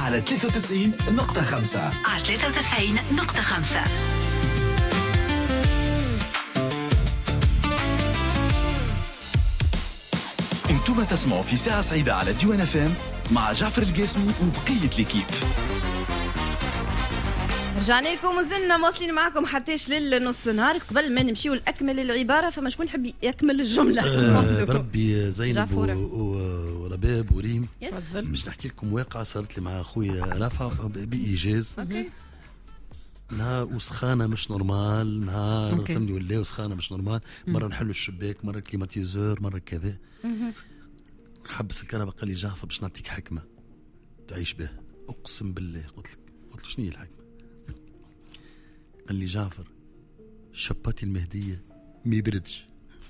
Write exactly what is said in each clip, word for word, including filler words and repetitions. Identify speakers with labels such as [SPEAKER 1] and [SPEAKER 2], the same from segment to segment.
[SPEAKER 1] على ثلاثة وتسعين نقطة خمسة.
[SPEAKER 2] على ثلاثة وتسعين نقطة خمسة.
[SPEAKER 1] انتم تسمعوا في ساعة سعيدة على ديوان اف ام مع جعفر القاسمي وبقية الكيب.
[SPEAKER 3] رجعنا لكم وزلنا مواصلين معكم حتىش للنص نهار. قبل ما نمشيو لأكمل العبارة فما شكون يحب يكمل الجملة؟
[SPEAKER 4] آه بربي زينب ورباب وريم باش نحكي لكم واقعة صارت لي مع أخويا رافع بإيجاز. نهار وسخانة مش نورمال، نهار فهمني ولا وسخانة مش نورمال. مرة نحلوا الشباك، مرة كليماتيزور، مرة كذا. حبس الكهرباء قال لي جعفر باش نعطيك حكمة تعيش به. أقسم بالله قلت لك قلت له شنو هي الحكمة؟ قال لي جعفر شباتي المهدية ما يبردش.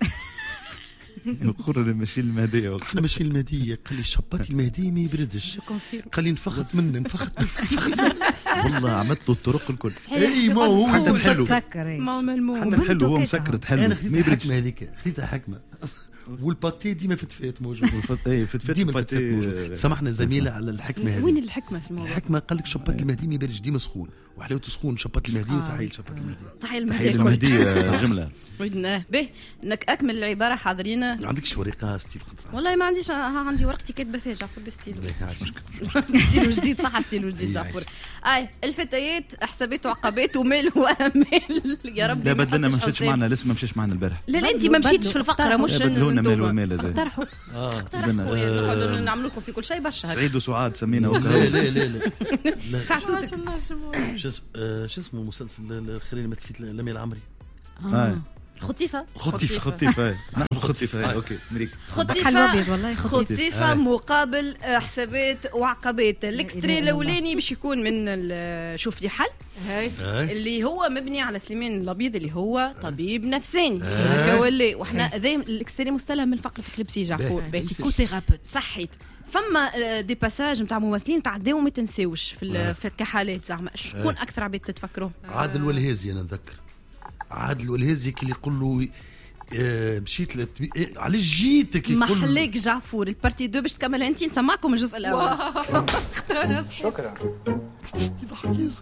[SPEAKER 5] نقول ماشي المهدية
[SPEAKER 4] قلت له ماشي المهدية. قال لي شباتي المهدية ما يبردش. قال لي نفخت منه نفخت منه
[SPEAKER 5] والله عملت له الطرق الكل.
[SPEAKER 4] اي ما هو
[SPEAKER 5] حتى الحلو
[SPEAKER 3] ما ملموم
[SPEAKER 5] حتى الحلو هو مسكر تحلو.
[SPEAKER 4] انا خذيت الحكمة هذيك خذيتها حكمة. والباتي ديما فتفات موجود.
[SPEAKER 5] اي فتفات
[SPEAKER 4] ديما فتفات. سامحنا زميلة على الحكمة هذه.
[SPEAKER 3] وين الحكمة في الموضوع؟
[SPEAKER 4] الحكمة قال لك شبات المهدي ما يبردش ديما سخون وحلاوته سخون. شبات المهدي وتحيل شبات المهدي.
[SPEAKER 3] تحيل
[SPEAKER 5] تحيل المهدي جملة.
[SPEAKER 3] ودنا به انك اكمل العبارة حاضرين.
[SPEAKER 4] ما عندكش ورقة ستيل خطرة؟
[SPEAKER 3] والله ما عنديش. ها عندي ورقتي كاتبة فيها جعفر بستيلو. ستيلو جديد صح ستيلو جديد جعفر. اي الفتيات حسابات وعقبات ومال وامال يا ربي.
[SPEAKER 5] لا بدلنا ما مشيتش معنا لسه ما مشيش معنا البارح.
[SPEAKER 3] لا لا انت ما مشيتش في الفقرة مش
[SPEAKER 5] بدلونا مال ومال هذا.
[SPEAKER 3] اقترحوا اقترحوا نعملوا لكم في كل شيء برشا.
[SPEAKER 5] سعيد وسعاد سمينا
[SPEAKER 4] وكذا. لا لا لا لا
[SPEAKER 3] ساعتوتك.
[SPEAKER 4] شو اسمه المسلسل الاخرين مثل فيه لميا العمري؟
[SPEAKER 5] اه
[SPEAKER 3] خطيفة
[SPEAKER 5] خطيفة خطيفة نحن خطيفة اوكي مريك
[SPEAKER 3] خطيفة والله خطيفة مقابل حسابات وعقبات. الاكستري الاولاني باش يكون من شوف لي حل هاي اللي هو مبني على سليمان الابيض اللي هو طبيب نفساني هكا ولا واحنا ذا الاكستري مستلهم من فقرة كليبسي جعفور
[SPEAKER 6] بسيكوثيرابيوت صحيت.
[SPEAKER 3] فما دي باساج نتاع ممثلين تعداو وما تنساوش في في كحالات زعما شكون اكثر عباد تتفكروا؟
[SPEAKER 4] عادل والهازي انا نذكر. عادل والهازي اللي يقول له آه مشيت للتبي... إيه علاش جيتك يقول
[SPEAKER 3] محليك جعفور البارتي دو باش تكملها انت نسمعكم الجزء الاول.
[SPEAKER 7] شكرا.
[SPEAKER 4] يضحك ياسر.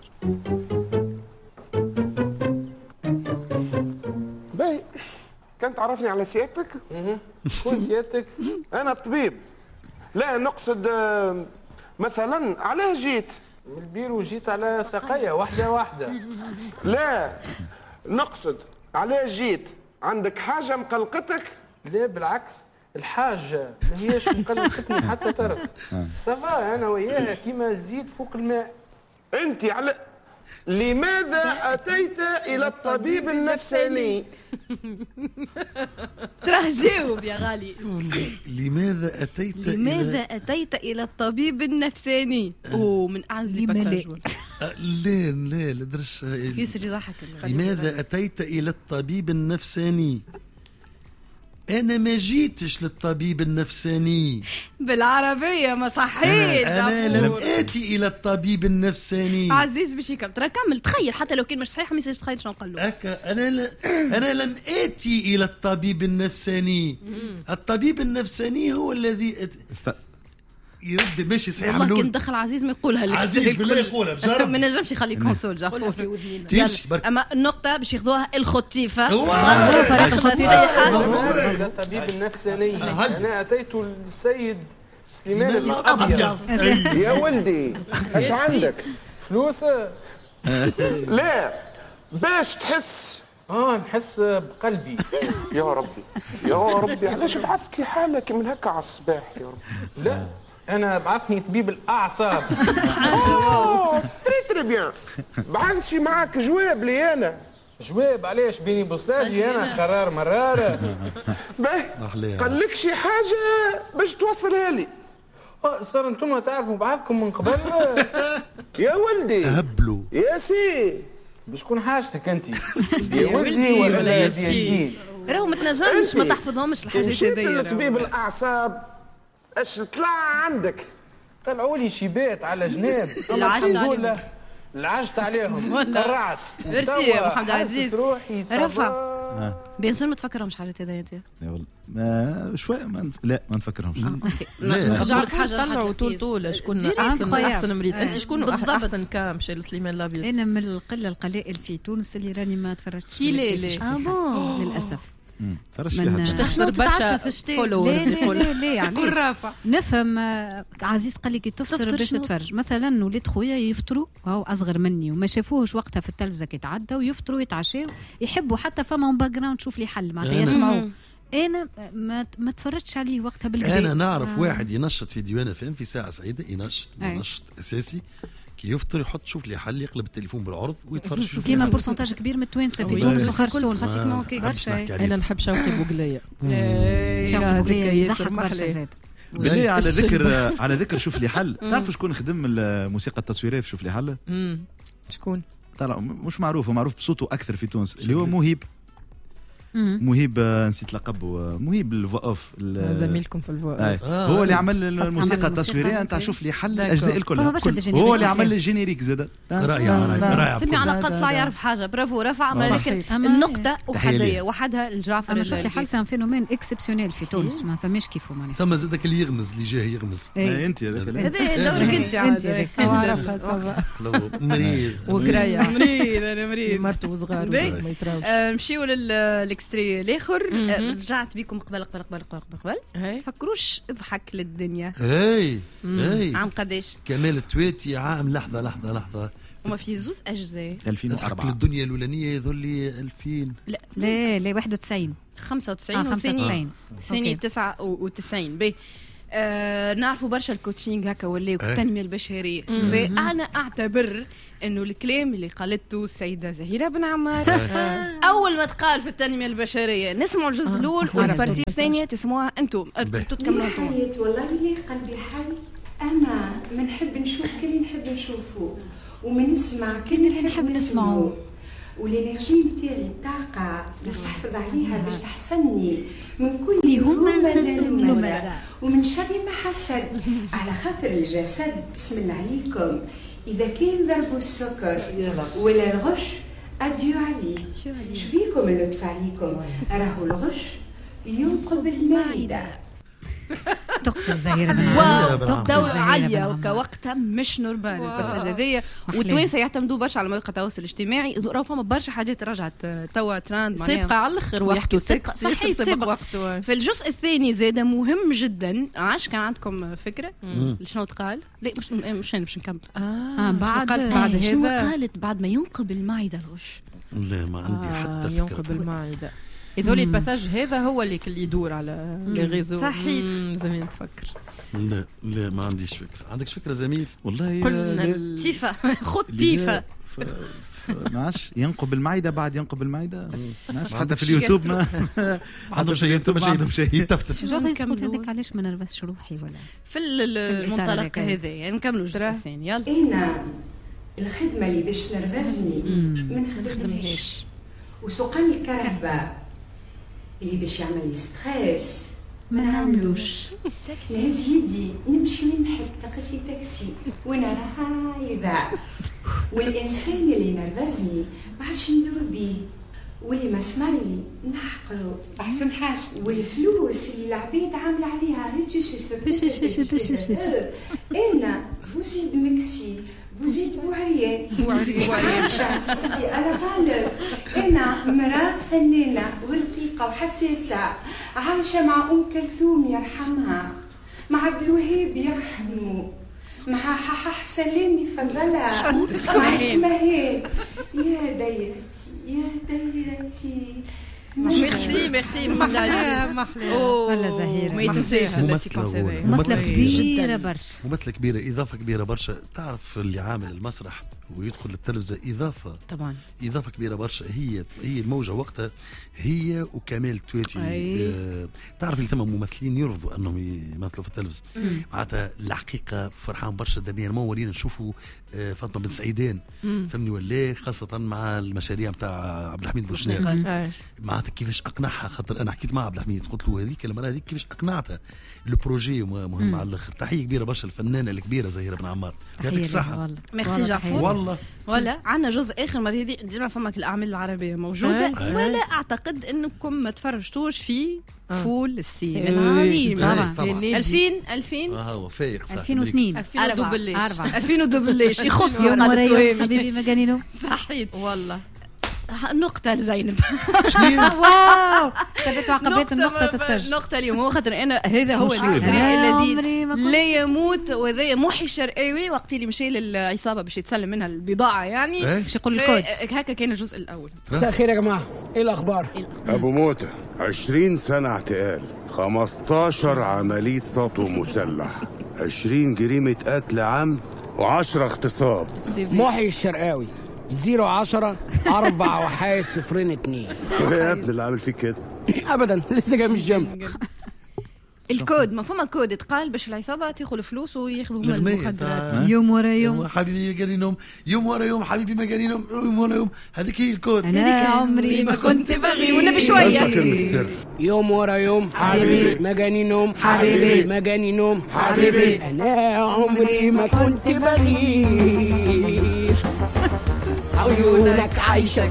[SPEAKER 7] باي كنت تعرفني على سيادتك؟ شكون سيادتك؟ انا الطبيب. لا نقصد مثلا علاه جيت من البيرو جيت على ساقية واحدة واحدة. لا نقصد علاه جيت عندك حاجة مقلقتك؟ لا بالعكس الحاجة ما هيش مقلقتني حتى طرف. سافا أنا وياها كيما الزيت فوق الماء. أنت على لماذا أتيت إلى الطبيب النفساني؟
[SPEAKER 3] تراه جاوب يا غالي.
[SPEAKER 4] لماذا أتيت
[SPEAKER 3] لماذا إلى... أتيت إلى الطبيب النفساني؟ أوه من أعز الباساج.
[SPEAKER 4] لا لا لا درش
[SPEAKER 3] يسري ضحك.
[SPEAKER 4] لماذا أتيت إلى الطبيب النفساني؟ أنا ما جيتش للطبيب النفساني
[SPEAKER 3] بالعربية ما صحيت.
[SPEAKER 4] أنا, أنا لم آتي إلى الطبيب النفساني.
[SPEAKER 3] عزيز باش يكمل ترى كمل تخيل حتى لو كان مش صحيح ما يصيرش تخيل شنو نقول له.
[SPEAKER 4] أكا أنا ل... أنا لم آتي إلى الطبيب النفساني. الطبيب النفساني هو الذي أت... است... يرد ماشي صحيح.
[SPEAKER 3] والله كان دخل عزيز ما يقولها لك.
[SPEAKER 4] عزيز بالله يقولها بجرب.
[SPEAKER 3] ما نجمش يخلي كونسول جعفر
[SPEAKER 4] في ودنينا.
[SPEAKER 3] اما النقطه باش ياخذوها الخطيفه.
[SPEAKER 7] الى الطبيب النفساني. انا اتيت للسيد سليمان الابيض. يا ولدي ايش عندك فلوس؟ لا باش تحس اه نحس بقلبي. يا ربي يا ربي علاش بعثت لي حالك من هكا على الصباح يا ربي؟ لا انا بعثني طبيب الاعصاب. اه تري تري بيان. بعث شي معك جواب لي انا. جواب علاش بيني بوستاجي انا خرار مراره. باهي قال لك شي حاجه باش توصلها لي. اه صار انتم تعرفوا بعضكم من قبل. يا ولدي
[SPEAKER 4] هبلوا
[SPEAKER 7] يا سي بشكون حاجتك انت؟ يا ولدي ولا يا سي؟
[SPEAKER 3] راهو ما تنجمش ما تحفظهمش الحاجات هذيا.
[SPEAKER 7] مشيت لطبيب الاعصاب اش طلع عندك؟ طلعوا لي شيبات على جناب.
[SPEAKER 3] العجت عليهم.
[SPEAKER 7] العجت عليهم قرعت.
[SPEAKER 3] ميرسي يا محمد عزيز.
[SPEAKER 7] روحي
[SPEAKER 3] رفع بيان سور ما تفكرهمش حاجات هذا انت
[SPEAKER 5] والله شويه ما لا ما نفكرهمش
[SPEAKER 3] نرجع لك حاجه
[SPEAKER 6] طلعوا طول طول شكون احسن احسن مريض انت شكون احسن كام مشى لسليمان الابيض
[SPEAKER 8] انا من القله القلائل في تونس اللي راني ما تفرجتش
[SPEAKER 6] كي ليلي
[SPEAKER 8] اه بون للاسف
[SPEAKER 5] فرش فيها
[SPEAKER 6] باش تخسر برشا فولورز
[SPEAKER 8] يقول لا لا يعني نفهم عزيز قال لي كي تفطر باش تتفرج مثلا ولاد خويا يفطروا هو اصغر مني وما شافوهش وقتها في التلفزه كي تعدى ويفطروا يتعشوا يحبوا حتى فما باك جراوند تشوف لي حل معناتها يسمعوا انا ما ما تفرجتش عليه وقتها بالكدا
[SPEAKER 4] انا نعرف آه. واحد ينشط في ديوان فهم في ساعه سعيده ينشط نشط اساسي كي يفطر يحط شوف لي حل يقلب التليفون بالعرض ويتفرج شوف
[SPEAKER 8] كيما بورسنتاج كبير من التوانسه في تونس وخارج تونس
[SPEAKER 6] انا نحب شوقي بوقليه
[SPEAKER 8] شوقي بوقليه يضحك برشا زاد
[SPEAKER 5] بالله على ذكر على ذكر شوف لي حل تعرفوا شكون خدم الموسيقى التصويريه في شوف لي حل
[SPEAKER 6] شكون
[SPEAKER 5] طلع مش معروف ومعروف بصوته اكثر في تونس اللي هو مهيب مهيب نسيت لقبه مهيب الفو اوف
[SPEAKER 6] زميلكم في الفو اوف
[SPEAKER 5] آه. هو اللي عمل الموسيقى التصويريه نتاع شوف لي حل الاجزاء الكل هو اللي عمل الجينيريك زاد
[SPEAKER 4] رائع رائع
[SPEAKER 3] سمي على الاقل طلع يعرف حاجه برافو رفع لكن النقطه وحديه وحدها الجعفر
[SPEAKER 8] اما شوف لي حل سان فينومين اكسبسيونيل في تونس ما فماش كيفه معناها
[SPEAKER 4] ثم زادك اللي يغمز اللي جاه يغمز
[SPEAKER 5] انت
[SPEAKER 3] هذا دورك انت
[SPEAKER 8] انت
[SPEAKER 6] عارفها صافا
[SPEAKER 4] مريض
[SPEAKER 6] وقرايه
[SPEAKER 3] مريض انا مريض
[SPEAKER 6] مرته وصغار ما يتراوش
[SPEAKER 3] نمشيو للاكستري الاخر رجعت بكم قبل قبل قبل قبل قبل فكروش اضحك للدنيا
[SPEAKER 4] اي اي
[SPEAKER 3] عام قداش
[SPEAKER 4] كمال التواتي عام لحظه لحظه لحظه
[SPEAKER 3] وما في زوز اجزاء
[SPEAKER 5] ألفين وأربعة
[SPEAKER 4] الدنيا الاولانيه يظل لي ألفين
[SPEAKER 3] لا
[SPEAKER 8] لا لا واحد وتسعين
[SPEAKER 3] خمسة وتسعين
[SPEAKER 8] خمسة وتسعين
[SPEAKER 3] ثاني تسعة وتسعين باهي آه نعرفوا برشا الكوتشينغ هكا ولاو التنميه البشريه فانا اعتبر انه الكلام اللي قالته السيده زهيره بن عمار اول ما تقال في التنميه البشريه نسمعوا الجزء الاول والبارتي الثانيه تسمعوها انتم انتم تكملوا انتم
[SPEAKER 9] والله لي قلبي حي انا ما نحب نشوف كل اللي نحب نشوفه وما نسمع كل اللي نحب نسمعه والانرجي نتاعي الطاقه نستحفظ عليها باش تحسنني من كل همزه لمزه ومن شر ما حسد على خاطر الجسد بسم الله عليكم اذا كان ضربوا السكر ولا الغش اديو عليه شبيكم اللطف عليكم راهو الغش ينقب المعده
[SPEAKER 8] دكتور زهيرة
[SPEAKER 3] واو دورة عالية وكوقتها مش نورمال البساجة هذيا والتوانسة يعتمدوا برشا على مواقع التواصل الاجتماعي راهو فما برشا حاجات رجعت توا تراند
[SPEAKER 6] سابقة على الاخر وقته
[SPEAKER 3] صحيح سابق وقته في الجزء الثاني زاد مهم جدا عاش كان عندكم فكرة شنو تقال لا مش مش باش نكمل
[SPEAKER 8] اه بعد
[SPEAKER 3] قالت بعد هذا قالت بعد ما ينقب المعدة الغش
[SPEAKER 4] لا ما عندي حتى فكرة
[SPEAKER 6] ينقب المعدة يذولي الباساج هذا هو اللي اللي يدور على لي ريزو
[SPEAKER 3] صحيح
[SPEAKER 6] زمان نفكر
[SPEAKER 4] لا لا ما عنديش فكره عندك فكره زميل
[SPEAKER 5] والله
[SPEAKER 3] قلنا تيفا خد تيفا
[SPEAKER 5] ماش ينقب المعده بعد ينقب المعده ماش حتى في اليوتيوب ما
[SPEAKER 4] عندهم شيء يوتيوب ما عندهم شيء يتفتش
[SPEAKER 8] شو نكملوا هذاك علاش ما نرفسش روحي ولا
[SPEAKER 3] في المنطلق هذا يعني نكملوا الجزء الثاني يلا
[SPEAKER 9] انا الخدمه اللي باش تنرفزني ما نخدمهاش وسوقان الكهرباء اللي باش يعمل لي ستريس
[SPEAKER 8] ما نعملوش
[SPEAKER 9] نهز يدي نمشي وين نحب نلقى في تاكسي وانا رايضه والانسان اللي نرفزني ما عادش ندور بيه واللي ما سمع لي نحقره احسن حاجه والفلوس اللي العبيد عامله عليها انا بوزيد مكسي بوزيد بوعريان عزيزتي انا غالب انا مراه فنانه ورقيقه وحساسه عايشه مع ام كلثوم يرحمها مع عبد الوهاب يرحمه مع حاح سلامي فضلها مع اسمهان يا دايرتي يا دايرتي
[SPEAKER 3] ميرسي ميرسي
[SPEAKER 8] محلى ولا زهيرة
[SPEAKER 3] ما يتنساش
[SPEAKER 8] ممثلة كبيرة برشا
[SPEAKER 4] ممثلة كبيرة إضافة كبيرة برشا تعرف اللي عامل المسرح ويدخل التلفزة إضافة
[SPEAKER 8] طبعا
[SPEAKER 4] إضافة كبيرة برشا هي هي الموجة وقتها هي وكمال تواتي آه تعرف اللي ثم ممثلين يرفضوا أنهم يمثلوا في التلفزة معناتها الحقيقة فرحان برشا دنيا ما ولينا نشوفوا آه فاطمة بن سعيدان فهمني ولا خاصة مع المشاريع متاع عبد الحميد بوشناق معناتها كيفاش أقنعها خاطر أنا حكيت مع عبد الحميد قلت له هذيك المرة هذيك كيفاش أقنعتها البروجي مهم على الآخر تحية كبيرة برشا الفنانة الكبيرة زهيرة بن عمار يعطيك الصحة
[SPEAKER 3] ميرسي جعفور
[SPEAKER 4] والله
[SPEAKER 3] ولا عندنا جزء اخر مرة هذه ديما فمك الاعمال العربيه موجوده أه. ولا اعتقد انكم ما تفرجتوش في فول السين العظيم
[SPEAKER 8] طبعا
[SPEAKER 3] ألفين ألفين
[SPEAKER 4] اه هو فايق صح
[SPEAKER 8] ألفين واثنين
[SPEAKER 3] ألفين ودبليش
[SPEAKER 8] أربعة
[SPEAKER 3] ألفين ودبليش يخص
[SPEAKER 8] يوم ورا يوم حبيبي مجانينو
[SPEAKER 3] صحيح
[SPEAKER 6] والله
[SPEAKER 3] نقطة لزينب
[SPEAKER 8] واو ثبت عقبات النقطة تتسجل
[SPEAKER 3] نقطة اليوم هو خاطر أنا هذا هو الاكسترا الذي لا يموت وذا محي الشرقاوي وقت اللي مشى للعصابة باش يتسلم منها البضاعة يعني
[SPEAKER 8] باش يقول الكود
[SPEAKER 3] هكا كان الجزء الأول.
[SPEAKER 10] مساء الخير يا جماعة، إيه الأخبار؟
[SPEAKER 11] أبو موتة عشرين سنة اعتقال، خمستاشر عملية سطو مسلح، عشرين جريمة قتل عمد وعشرة اغتصاب.
[SPEAKER 10] محي الشرقاوي زيرو عشرة أربعة وحايد صفرين اتنين.
[SPEAKER 11] يا ابني اللي عامل فيك كده؟
[SPEAKER 10] أبدا لسه جاي من الجيم.
[SPEAKER 3] الكود ما فما كود اتقال باش العصابة تاخذ الفلوس وياخذوا هما المخدرات
[SPEAKER 8] يوم ورا يوم
[SPEAKER 4] حبيبي مجانينهم يوم ورا يوم حبيبي مجانينهم يوم ورا يوم هذيك هي الكود.
[SPEAKER 8] أنا عمري ما كنت بغي
[SPEAKER 3] والنبي شوية
[SPEAKER 10] يوم ورا يوم حبيبي مجانينهم حبيبي مجانينهم حبيبي أنا عمري ما كنت بغي عيونك عايشة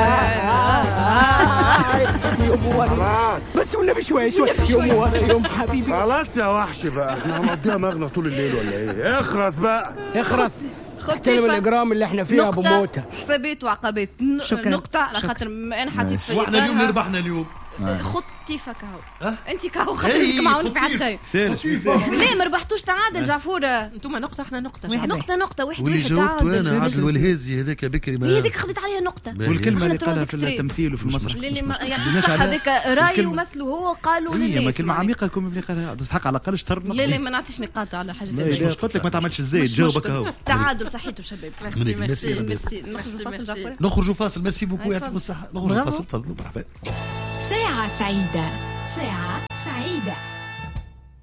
[SPEAKER 10] جواي يوم ورا بس والنبي شوية شوية يوم ورا يوم حبيبي.
[SPEAKER 11] خلاص يا وحش بقى احنا هنقضيها مغنى طول الليل ولا ايه؟ اخرس بقى
[SPEAKER 10] اخرس احترم الإجرام اللي احنا فيه أبو موتة.
[SPEAKER 3] حسابات وعقبات نقطة على خاطر أنا حطيت في
[SPEAKER 4] واحنا اليوم ربحنا اليوم.
[SPEAKER 3] خطي فكاو انت كاو خطيك معاونك في حد شيء ليه ما ربحتوش تعادل جعفور
[SPEAKER 6] انتم نقطه احنا نقطه
[SPEAKER 3] نقطه نقطه واحد
[SPEAKER 4] واللي جاوبت انا عادل والهازي هذاك بكري ما
[SPEAKER 3] هذيك خذت عليها نقطه
[SPEAKER 5] والكلمه اللي قالها في التمثيل وفي المسرح
[SPEAKER 3] يعني صح هذاك راي ومثله هو قالوا
[SPEAKER 5] لي ما كلمه عميقه كم اللي قالها تستحق على الاقل شطر
[SPEAKER 3] لا لا ما نعطيش نقاط على حاجه
[SPEAKER 5] لا قلت لك ما تعملش الزايد جاوبك اهو
[SPEAKER 3] تعادل صحيتوا شباب
[SPEAKER 6] ميرسي ميرسي
[SPEAKER 3] ميرسي نخرجوا
[SPEAKER 4] نخرجوا فاصل ميرسي بوكو يعطيكم الصحه نخرجوا فاصل تفضلوا مرحبا.
[SPEAKER 2] ساعة سعيدة ساعة سعيدة